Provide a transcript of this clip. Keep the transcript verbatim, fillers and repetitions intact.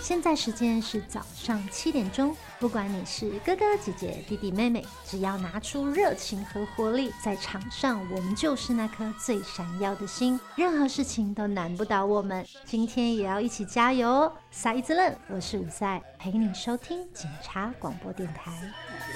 现在时间是早上七点钟，不管你是哥哥姐姐弟弟妹妹，只要拿出热情和活力，在场上我们就是那颗最闪耀的星，任何事情都难不倒我们。今天也要一起加油哦！撒一字愣，我是五赛，陪你收听警察广播电台。